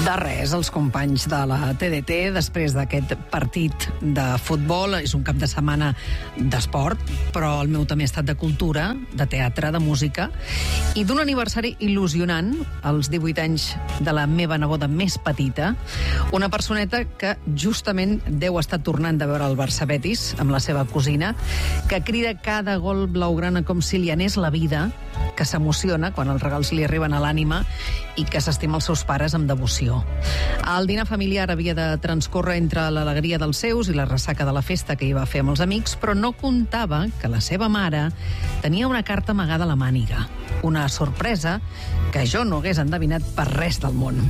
De res, els companys de la TDT, després d'aquest partit de futbol, és un cap de setmana d'esport, però el meu també ha estat de cultura, de teatre, de música, i d'un aniversari il·lusionant, els 18 anys de la meva neboda més petita, una personeta que justament deu estar tornant de veure el Barça-Betis amb la seva cosina, que crida cada gol blaugrana com si li anés la vida, que s'emociona quan els regals li arriben a l'ànima i que s'estima els seus pares amb devoció. El dinar familiar havia de transcórrer entre l'alegria dels seus i la ressaca de la festa que hi va fer amb els amics, però no comptava que la seva mare tenia una carta amagada a la màniga. Una sorpresa que jo no hagués endevinat per res del món.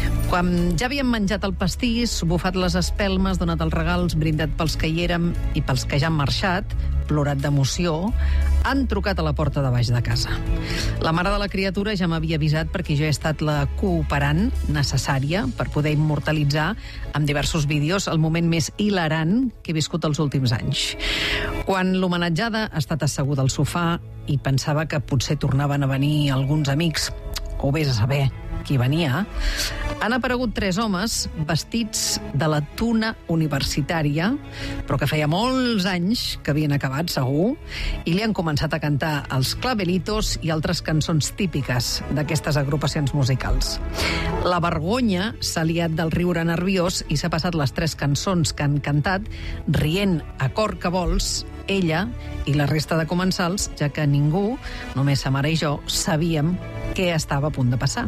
Quan ja havíem menjat el pastís, bufat les espelmes, donat els regals, brindat pels que hi érem i pels que ja han marxat, plorat d'emoció, han trucat a la porta de baix de casa. La mare de la criatura ja m'havia avisat perquè jo he estat la cooperant necessària per poder immortalitzar amb diversos vídeos el moment més hilarant que he viscut els últims anys. Quan l'homenatjada ha estat asseguda al sofà i pensava que potser tornaven a venir alguns amics, o vés a saber qui venia, han aparegut 3 homes vestits de la tuna universitària, però que feia molts anys que havien acabat, segur, i li han començat a cantar els clavelitos i altres cançons típiques d'aquestes agrupacions musicals. La vergonya s'ha liat del riure nerviós i s'ha passat les 3 cançons que han cantat rient a cor que vols, ella i la resta de comensals, ja que ningú, només sa mare i jo, sabíem què estava a punt de passar.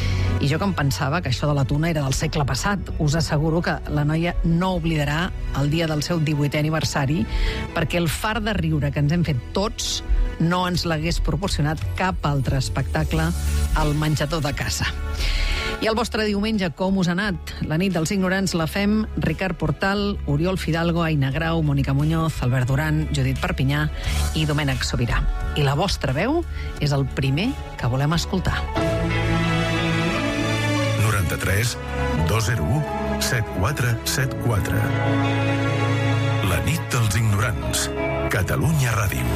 I jo que em pensava que això de la tuna era del segle passat. Us asseguro que la noia no oblidarà el dia del seu 18è aniversari, perquè el fart de riure que ens hem fet tots no ens l'hagués proporcionat cap altre espectacle al menjador de casa. I el vostre diumenge, com us ha anat? La nit dels ignorants la fem Ricard Portal, Oriol Fidalgo, Aina Grau, Mònica Muñoz, Albert Duran, Judit Perpinyà i Domènec Sobirà. I la vostra veu és el primer que volem escoltar. 93 201 7474. La nit dels ignorants. Catalunya Ràdio.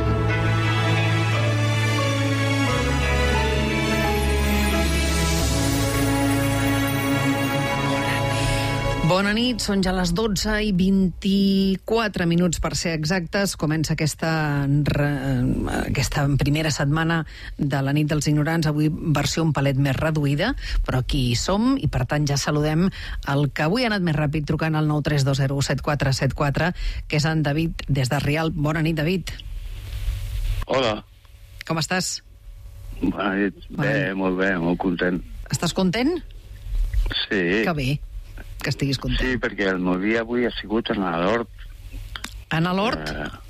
Bona nit, són ja les 12 i 24 minuts per ser exactes. Comença aquesta primera setmana de la nit dels ignorants, avui versió un palet més reduïda, però aquí hi som i per tant ja saludem el que avui ha anat més ràpid trucant al 932017474, que és en David des de Rialp. Bona nit, David. Hola. Com estàs? Bona nit. Bé, molt bé, molt content. Estàs content? Sí. Que bé que estiguis content. Sí, perquè el meu dia avui ha sigut anar a l'hort. Anar a l'hort?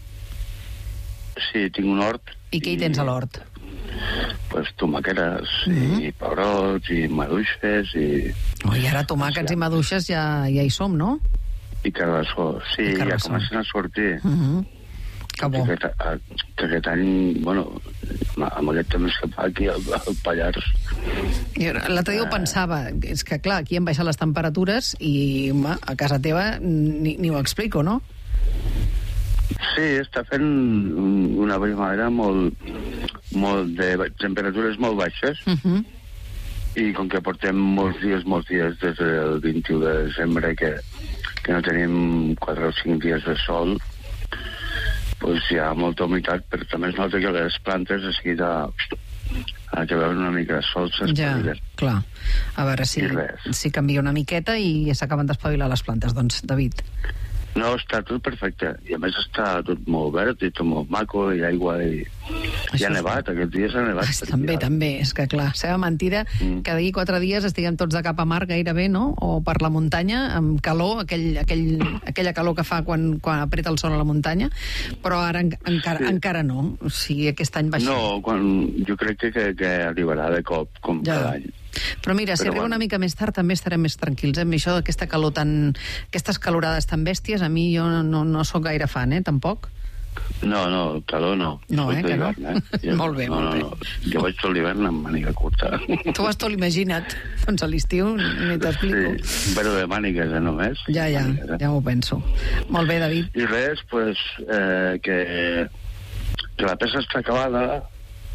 Sí, tinc un hort. I què hi tens a l'hort? Pues tomaqueres i pebrots i maduixes i... I ara tomàquets i maduixes ja hi som, no? I carbassó. Sí, ja comencen a sortir. Que bo. Que aquest any, bueno, amb aquest temps que fa aquí al Pallars... L'altre dia ho pensava, és que clar, aquí han baixat les temperatures i a casa teva ni ho explico, no? Sí, està fent una primavera molt de temperatures molt baixes i com que portem molts dies des del 21 de desembre que no tenim 4 o 5 dies de sol, doncs hi ha molta humitat, però també es nota que les plantes de seguida que veuen una mica de sol s'espavilen. Ja, clar. A veure si canvia una miqueta i s'acaben d'espavilar les plantes, doncs, David. No, està tot perfecte. I a més està tot molt verd i tot molt maco i aigua i ha nevat, aquests dies ha nevat. També, és que clar, seva mentida que d'aquí 4 dies estiguem tots de cap a mar gairebé, no? O per la muntanya, amb calor, aquella calor que fa quan apreta el sol a la muntanya, però ara encara no. O sigui, aquest any baixant. No, jo crec que arribarà de cop, com cada any. Però mira, si arriba una mica més tard també estarem més tranquils, eh? Amb això d'aquesta calor aquestes calorades tan bèsties, a mi jo no sóc gaire fan, tampoc. No, calor no. No, que no? Molt bé, molt bé. Jo vaig tot l'hivern amb màniga curta. Tu vas tot imagina't. Doncs a l'estiu ni t'explico. Sí, però de mànigues, només. Ja m'ho penso. Molt bé, David. I res, pues, que la peça està acabada.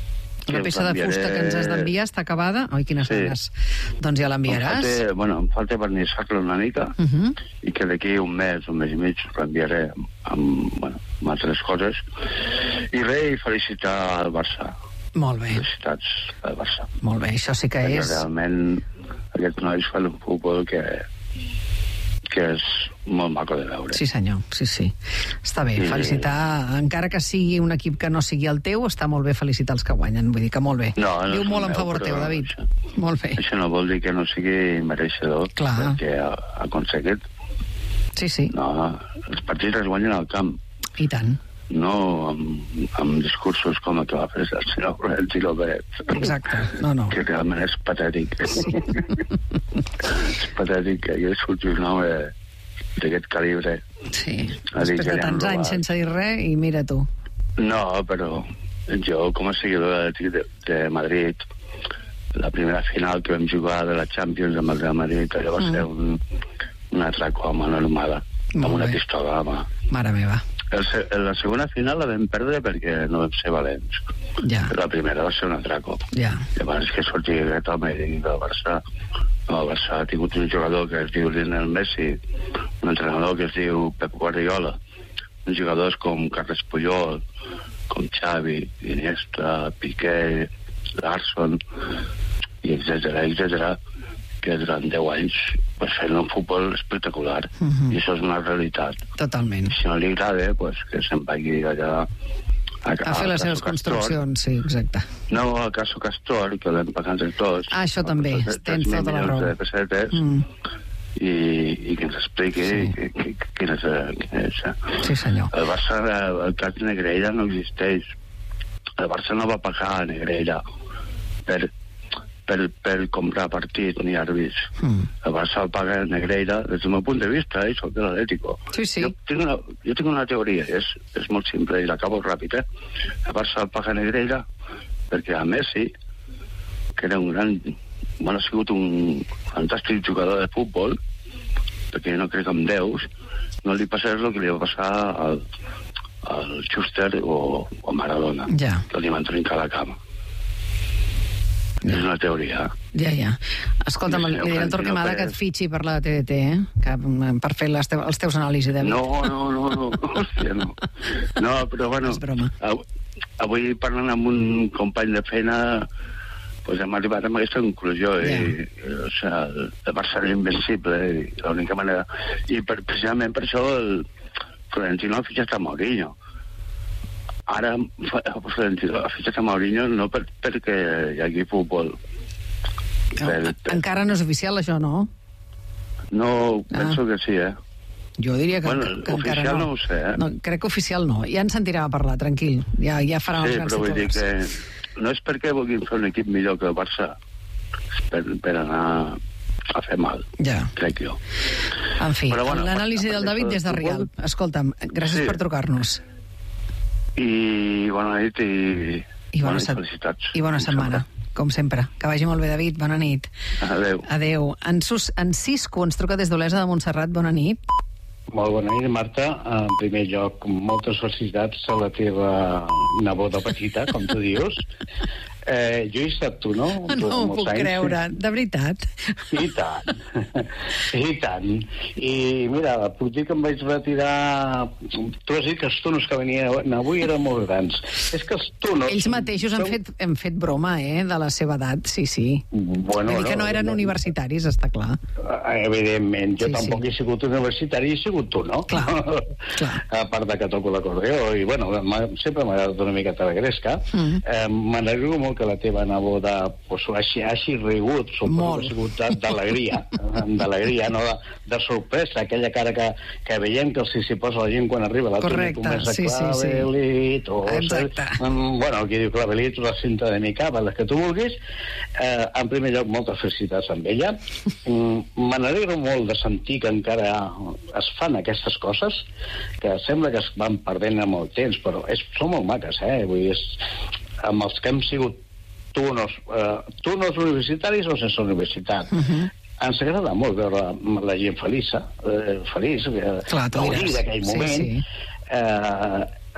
La peça de fusta que ens has d'enviar està acabada? Oi, quines ganes. Doncs ja l'enviaràs. Em falta vernissar-la una mica i que d'aquí un mes i mig l'enviaré amb altres coses. I res, felicitar al Barça. Molt bé. Felicitats al Barça. Molt bé, això sí que és... Realment aquests nois fan un futbol que és molt maco de veure. Sí, senyor, sí. Està bé, felicitar, encara que sigui un equip que no sigui el teu, està molt bé felicitar els que guanyen, vull dir que molt bé. Diu molt en favor teu, David. Molt bé. Això no vol dir que no sigui mereixedor, perquè ha aconseguit. Sí. No, els partits es guanyen al camp. I tant. No amb discursos com el que va fer el senyor Florentino Pérez. Exacte, no. Que realment és patètic. Sí. És patètic que hi surti un home d'aquest calibre. Sí, després de tants anys sense dir res, i mira tu. No, però jo, com a seguidor de Madrid, la primera final que vam jugar de la Champions amb el Real Madrid, allò va ser un atraco amb una armada, amb una pistola a mà. Mare meva. La segona final la vam perdre perquè no vam ser valents. Ja. Però la primera va ser un atraco. Ja. Llavors que sortia aquest home del Barça. El Barça ha tingut un jugador que es diu Lionel Messi, un entrenador que es diu Pep Guardiola, uns jugadors com Carles Puyol, com Xavi, Iniesta, Piqué, Larsson, i etcètera, que durant 10 anys fent un futbol espectacular. I això és una realitat. Totalment. Si no li agrada, que se'n vagi allà a fer les seves construccions, sí, exacte. No, a Caso Castor, que l'hem pagat entre tots. Això també, tens tota la raó. De pessetes, i que ens expliqui quin és. Sí, senyor. El Barça, el cas de Negreira no existeix. El Barça no va pagar a Negreira per comprar partit ni àrbits. El Barça el paga a Negreira des del meu punt de vista, soc de l'Atlético. Sí. Jo tinc una teoria, és molt simple i l'acabo ràpid. El Barça el paga a Negreira perquè a Messi, que era ha sigut un fantàstic jugador de futbol, perquè no crec en déus, no li passés el que li va passar al Schuster o Maradona, que li van trencar la cama. És una teoria. Ja. Escolta'm, li diré al Torquemada que et fitxi per la TDT, per fer els teus anàlisis de vida. No. Hòstia, no. No, però bueno, avui parlant amb un company de feina, hem arribat a aquesta conclusió. El Barça era invencible, l'única manera. I precisament per això el Florentino ha fitxat a Mourinho. Ara Florentino ha fitxat a Mourinho no perquè hi hagi futbol. Encara no és oficial, això, no? No, penso que sí, Jo diria que encara no. Oficial no ho sé, No, crec que oficial no. Ja en sentirà a parlar, tranquil. Ja farà els grans titulars. Sí, però vull dir que no és perquè vulguin fer un equip millor que el Barça, per anar a fer mal, crec jo. En fi, l'anàlisi del David des de Rialp. Escolta'm, gràcies per trucar-nos. I bona nit i felicitats. I bona setmana, com sempre. Que vagi molt bé, David. Bona nit. Adéu. En Cisco ens truca des d'Olesa de Montserrat. Bona nit. Molt bona nit, Marta. En primer lloc, moltes felicitats a la teva neboda petita, com tu dius. Jo he estat tu, no? No ho puc creure, de veritat. I tant. I mira, puc dir que em vaig retirar... Tu has dit que els tunos que venien avui eren molt grans. És que els tunos... Ells mateixos han fet broma, de la seva edat, sí. Bueno, vull dir que no eren universitaris, està clar. Evidentment, jo tampoc he sigut universitari, he sigut tu, no? Clar. A part de que toco l'acordeó, i bueno, sempre m'ha agradat una mica talegresca. M'alegro molt que la teva neboda hagi rigut, suposo que ha sigut d'alegria, no de sorpresa, aquella cara que veiem que s'hi posa la gent quan arriba a la tele, comença clavelit, bueno, aquí diu clavelit, la cinta de Micaba, les que tu vulguis. En primer lloc, moltes felicitats amb ella. M'alegro molt de sentir que encara es fan aquestes coses, que sembla que es van perdent amb el temps, però són molt maques, vull dir, amb els que hem sigut tunos universitaris o sense universitat. Ens agrada molt veure la gent feliç, clar, gaudir d'aquell moment.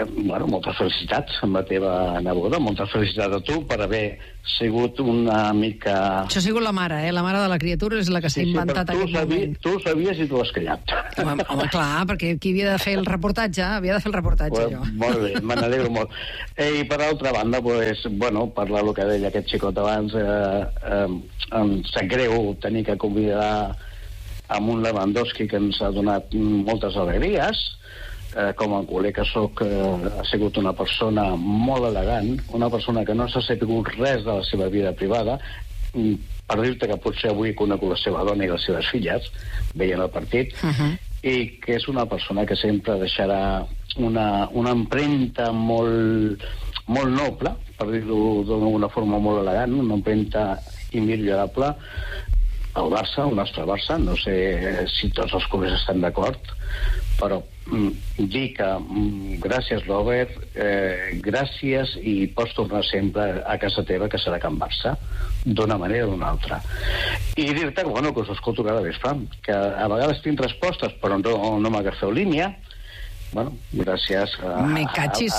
moltes felicitats amb la teva neboda, moltes felicitats a tu per haver sigut una mica... Això ha sigut la mare, la mare de la criatura és la que s'ha inventat aquest moment. Tu ho sabies i tu ho has callat. Home, clar, perquè qui havia de fer el reportatge? Havia de fer el reportatge, jo. Molt bé, me n'alegro molt. I per altra banda, parlar el que deia aquest xicot abans, em sap greu tenir que convidar amb un Lewandowski que ens ha donat moltes alegries. Com a culer que soc, ha sigut una persona molt elegant, una persona que no s'ha sabut res de la seva vida privada, per dir-te que potser avui conec la seva dona i les seves filles, veient el partit, i que és una persona que sempre deixarà una empremta molt noble, per dir-ho d'una forma molt elegant, una empremta immillorable al Barça, al nostre Barça. No sé si tots els culers estan d'acord, però dir que gràcies, Robert, gràcies, i pots tornar sempre a casa teva, que serà Can Barça, d'una manera o d'una altra. I dir-te que us escolto cada vespre, que a vegades tinc respostes, però no m'agafeu línia. Gràcies. Me cachis.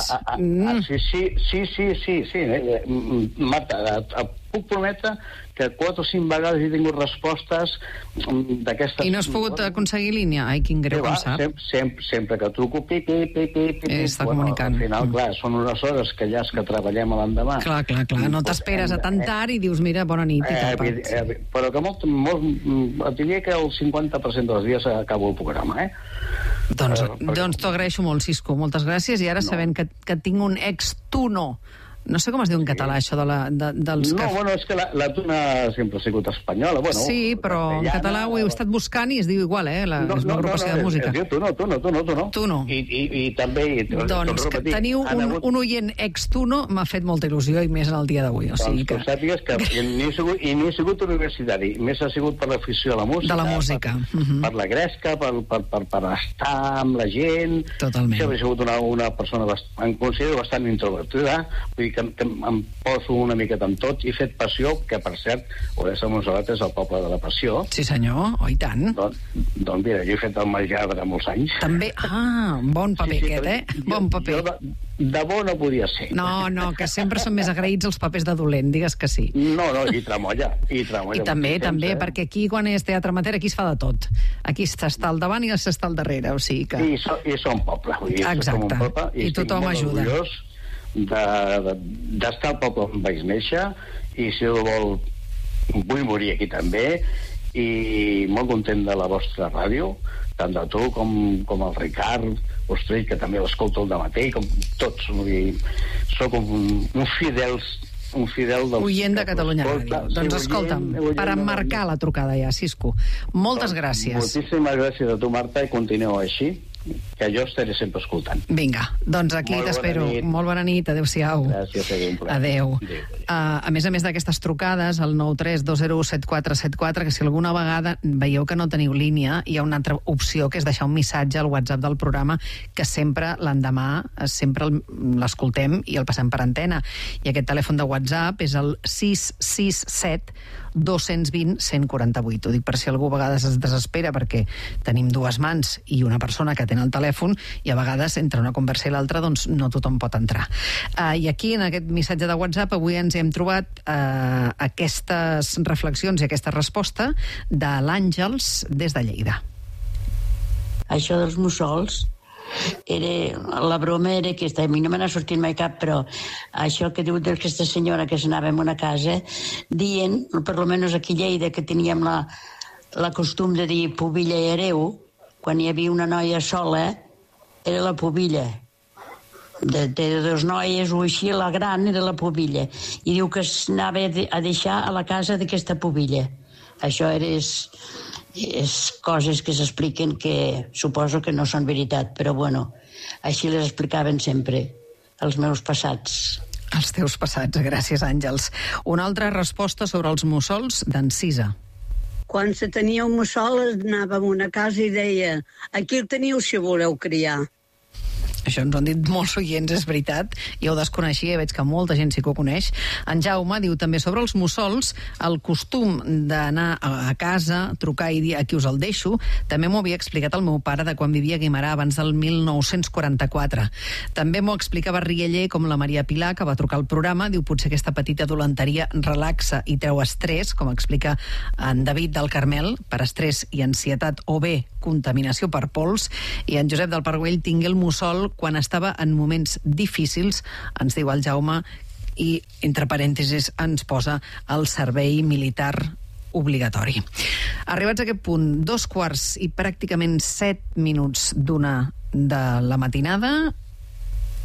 Sí. Marta, puc prometre que 4 o 5 vegades he tingut respostes d'aquestes... I no has pogut aconseguir línia? Ai, quin greu, com sap. Sempre que truco, està comunicant. Al final, clar, són unes hores que ja és que treballem a l'endemà. Clar, no t'esperes a tan tard i dius, mira, bona nit, i tapa't. Però que et diria que el 50% dels dies acabo el programa, Doncs t'ho agraeixo molt, Cisco, moltes gràcies, i ara sabent que tinc un ex-tuno. No sé com es diu en català, això dels... És que la tuna sempre ha sigut espanyola. Sí, però en català ho he estat buscant i es diu igual, és una agrupació de música. Es diu Tuno. Tuno. I també... Doncs que teniu un oient ex-tuno m'ha fet molta il·lusió, i més en el dia d'avui. Doncs que sàpigues que ni he sigut universitari, més ha sigut per l'afició a la música. De la música. Per la gresca, per estar amb la gent. Totalment. Jo he sigut una persona, em considero bastant introvertida, vull dir que em poso una miqueta amb tot, i he fet passió, que per cert, Olesa de Montserrat és el poble de la passió. Sí senyor, i tant. Doncs mira, jo he fet el Majadre molts anys. També, bon paper aquest, Bon paper. De bo no podia ser. No, que sempre són més agraïts els papers de dolent, digues que sí. No, i tremolla. I també, perquè aquí, quan és teatre amateur, aquí es fa de tot. Aquí s'està al davant i s'està al darrere, o sigui que... I som poble. Exacte, i tothom ajuda. D'estar al poble on vaig néixer, i si ho vol vull morir aquí també, i molt content de la vostra ràdio, tant de tu com el Ricard Ostrell, que també l'escolto al dematí, com tots. Soc un fidel oient de Catalunya Ràdio. Doncs escolta'm, per emmarcar la trucada ja, Cisco, moltes gràcies. Moltíssimes gràcies a tu, Marta, i continueu així, que jo estaré sempre escoltant. Vinga, doncs aquí t'espero. Molt bona nit, adéu-siau. Gràcies, adéu. A més d'aquestes trucades, al 932017474, que si alguna vegada veieu que no teniu línia, hi ha una altra opció, que és deixar un missatge al WhatsApp del programa, que sempre l'endemà sempre l'escoltem i el passem per antena. I aquest telèfon de WhatsApp és el 667 220 148. Ho dic per si algú a vegades es desespera, perquè tenim dues mans i una persona que atén el telèfon, i a vegades entre una conversa i l'altra doncs no tothom pot entrar. I aquí, en aquest missatge de WhatsApp, avui ens hem trobat aquestes reflexions i aquesta resposta de l'Àngels des de Lleida. Això dels mussols, la broma era aquesta, a mi no me n'ha sortit mai cap, però això que diu d'aquesta senyora que s'anava en una casa dient, per almenys aquí a Lleida, que teníem la costum de dir pubilla i hereu, quan hi havia una noia sola era la pubilla, de dos noies o així, la gran era la pubilla, i diu que s'anava a deixar a la casa d'aquesta pubilla. Això és coses que s'expliquen que suposo que no són veritat, però bueno, així les explicaven sempre els meus passats. Els teus passats, gràcies, Àngels. Una altra resposta sobre els mussols d'en Cisa. Quan se tenia un mussol anava a una casa i deia: aquí el teniu si voleu criar. Això ens ho han dit molts oients, és veritat. Jo ho desconeixia, veig que molta gent sí que ho coneix. En Jaume diu també sobre els mussols, el costum d'anar a casa, trucar i dir aquí us el deixo, també m'ho havia explicat el meu pare de quan vivia a Guimerà abans del 1944. També m'ho explicava Rieller, com la Maria Pilar, que va trucar al programa, diu potser aquesta petita dolenteria relaxa i treu estrès, com explica en David del Carmel, per estrès i ansietat o bé contaminació per pols, i en Josep del Parguell tingué el mussol quan estava en moments difícils, ens diu el Jaume, i entre parèntesis ens posa el servei militar obligatori. Arribats a aquest punt, 2:15 i pràcticament 7 minuts d'una de la matinada,